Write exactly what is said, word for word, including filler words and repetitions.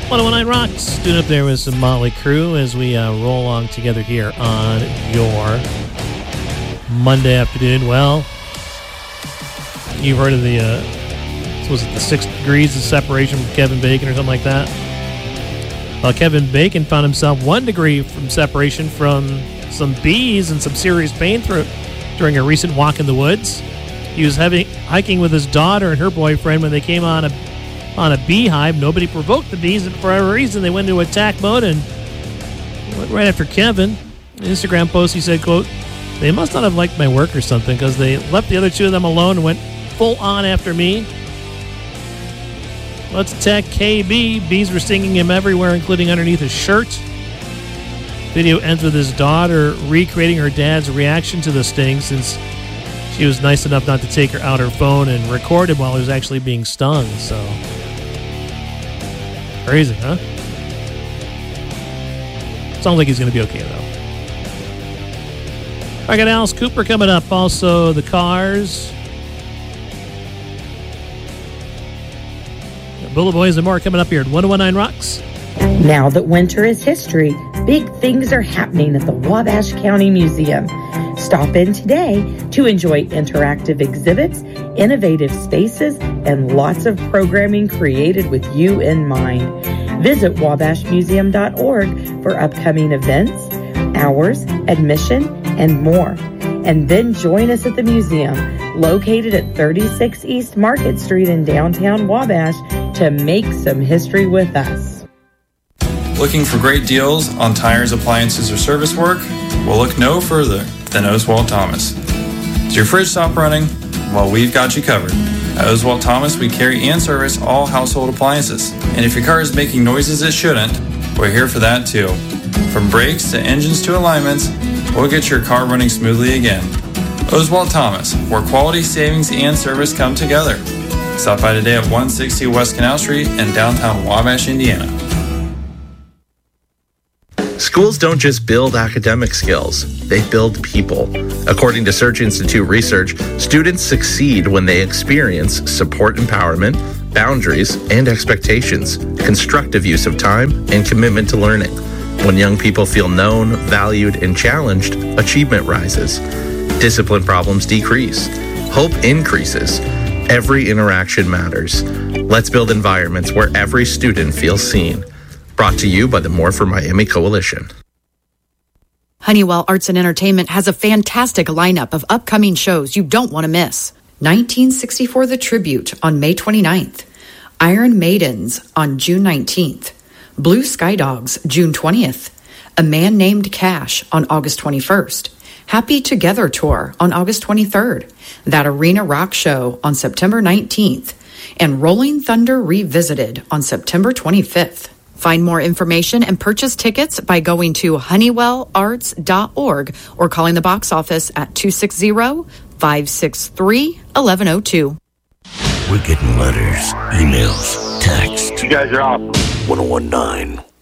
one oh one nine Rocks. Doing up there with some Motley Crue as we uh, roll along together here on your Monday afternoon. Well, you've heard of the, uh, was it the six degrees of separation from Kevin Bacon or something like that? Well, Kevin Bacon found himself one degree from separation from some bees and some serious pain through, during a recent walk in the woods. He was having, hiking with his daughter and her boyfriend when they came on a on a beehive. Nobody provoked the bees, and for whatever reason, they went into attack mode and went right after Kevin. In an Instagram post, he said, quote, "They must not have liked my work or something because they left the other two of them alone and went full on after me. Let's attack K B. Bees were stinging him everywhere, including underneath his shirt." Video ends with his daughter recreating her dad's reaction to the sting, since she was nice enough not to take her out her phone and record him while he was actually being stung. So crazy, huh? Sounds like he's going to be okay, though. I got Alice Cooper coming up. Also, the Cars. Bullet Boys and more coming up here at one oh one nine Rocks. Now that winter is history, big things are happening at the Wabash County Museum. Stop in today to enjoy interactive exhibits, innovative spaces, and lots of programming created with you in mind. Visit wabash museum dot org for upcoming events, hours, admission, and more. And then join us at the museum, located at thirty-six East Market Street in downtown Wabash, to make some history with us. Looking for great deals on tires, appliances, or service work? Well, look no further than Oswald Thomas. Is your fridge stop running? Well, we've got you covered. At Oswald Thomas, we carry and service all household appliances. And if your car is making noises it shouldn't, we're here for that too. From brakes to engines to alignments, we'll get your car running smoothly again. Oswald Thomas, where quality, savings, and service come together. Stop by today at one sixty West Canal Street in downtown Wabash, Indiana. Schools don't just build academic skills, they build people. According to Search Institute research, students succeed when they experience support empowerment, boundaries, and expectations, constructive use of time, and commitment to learning. When young people feel known, valued, and challenged, achievement rises. Discipline problems decrease. Hope increases. Every interaction matters. Let's build environments where every student feels seen. Brought to you by the More for Miami Coalition. Honeywell Arts and Entertainment has a fantastic lineup of upcoming shows you don't want to miss. nineteen sixty-four The Tribute on May twenty-ninth. Iron Maidens on June nineteenth. Blue Sky Dogs June twentieth. A Man Named Cash on August twenty-first. Happy Together Tour on August twenty-third. That Arena Rock Show on September nineteenth. And Rolling Thunder Revisited on September twenty-fifth. Find more information and purchase tickets by going to honeywell arts dot org or calling the box office at two six zero, five six three, one one zero two. We're getting letters, emails, texts. You guys are awesome. one oh one nine